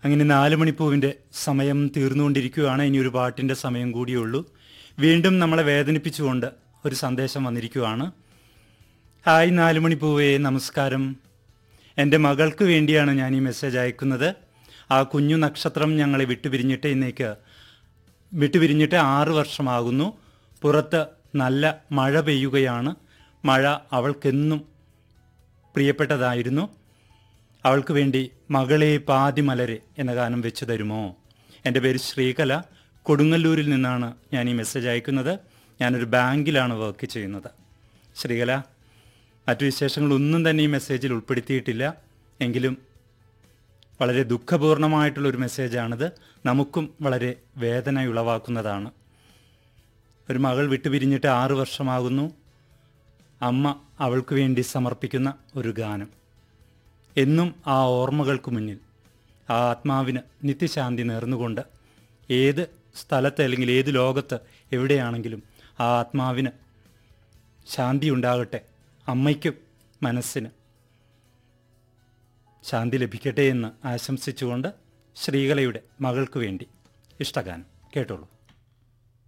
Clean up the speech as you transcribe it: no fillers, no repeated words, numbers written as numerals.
അങ്ങനെ 4 മണിപ്പൂവിൻ്റെ സമയം തീർന്നുകൊണ്ടിരിക്കുകയാണ്. ഇനി ഒരു പാട്ടിൻ്റെ സമയം കൂടിയുള്ളൂ. വീണ്ടും നമ്മളെ വേദനിപ്പിച്ചുകൊണ്ട് ഒരു സന്ദേശം വന്നിരിക്കുകയാണ്. ഹായ് 4 മണിപ്പൂവേ, നമസ്കാരം. എൻ്റെ മകൾക്ക് വേണ്ടിയാണ് ഞാൻ ഈ മെസ്സേജ് അയക്കുന്നത്. ആ കുഞ്ഞു നക്ഷത്രം ഞങ്ങളെ വിട്ടുപിരിഞ്ഞിട്ട് 6 വർഷമാകുന്നു. പുറത്ത് നല്ല മഴ പെയ്യുകയാണ്. മഴ അവൾക്കെന്നും പ്രിയപ്പെട്ടതായിരുന്നു. അവൾക്ക് വേണ്ടി മകളെ പാതിമലരെ എന്ന ഗാനം വെച്ചു തരുമോ? എൻ്റെ പേര് ശ്രീകല, കൊടുങ്ങല്ലൂരിൽ നിന്നാണ് ഞാൻ ഈ മെസ്സേജ് അയക്കുന്നത്. ഞാനൊരു ബാങ്കിലാണ് വർക്ക് ചെയ്യുന്നത്. ശ്രീകല, മറ്റു വിശേഷങ്ങളൊന്നും തന്നെ ഈ മെസ്സേജിൽ ഉൾപ്പെടുത്തിയിട്ടില്ല. എങ്കിലും വളരെ ദുഃഖപൂർണമായിട്ടുള്ളൊരു മെസ്സേജാണിത്. നമുക്കും വളരെ വേദന ഉളവാക്കുന്നതാണ്. ഒരു മകൾ വിട്ടുപിരിഞ്ഞിട്ട് 6 വർഷമാകുന്നു. അമ്മ അവൾക്ക് വേണ്ടി സമർപ്പിക്കുന്ന ഒരു ഗാനം. എന്നും ആ ഓർമ്മകൾക്ക് മുന്നിൽ ആ ആത്മാവിന് നിത്യശാന്തി നേർന്നുകൊണ്ട്, ഏത് സ്ഥലത്ത് അല്ലെങ്കിൽ ഏത് ലോകത്ത് എവിടെയാണെങ്കിലും ആ ആത്മാവിന് ശാന്തി ഉണ്ടാകട്ടെ. അമ്മയ്ക്കും മനസ്സിന് ശാന്തി ലഭിക്കട്ടെ എന്ന് ആശംസിച്ചുകൊണ്ട് ശ്രീകലയുടെ മകൾക്ക് വേണ്ടി ഇഷ്ടഗാനം കേട്ടോളൂ.